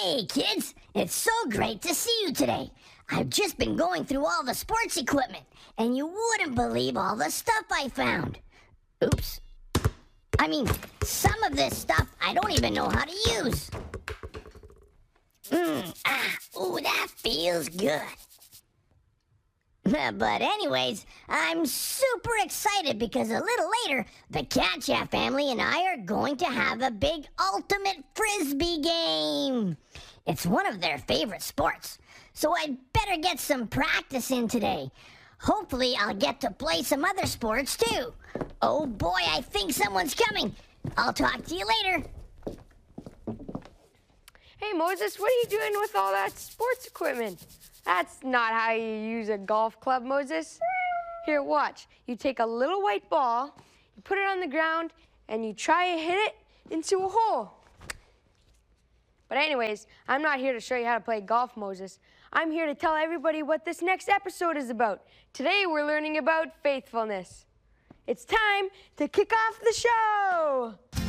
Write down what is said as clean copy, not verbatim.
Hey, kids! It's so great to see you today. I've just been going through all the sports equipment, and you wouldn't believe all the stuff I found. Oops. I mean, some of this stuff I don't even know how to use. Ooh, that feels good. But anyways, I'm super excited because a little later, the Cat Chat family and I are going to have a big ultimate frisbee game. It's one of their favorite sports, so I'd better get some practice in today. Hopefully I'll get to play some other sports too. Oh boy, I think someone's coming. I'll talk to you later. Hey Moses, what are you doing with all that sports equipment? That's not how you use a golf club, Moses. Here, watch. You take a little white ball, you put it on the ground, and you try and hit it into a hole. But anyways, I'm not here to show you how to play golf, Moses. I'm here to tell everybody what this next episode is about. Today, we're learning about faithfulness. It's time to kick off the show!